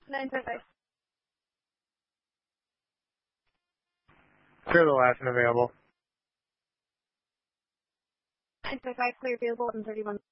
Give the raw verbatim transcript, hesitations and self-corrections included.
nine five five. Clear the last one available. nine five five, clear available in thirty-one.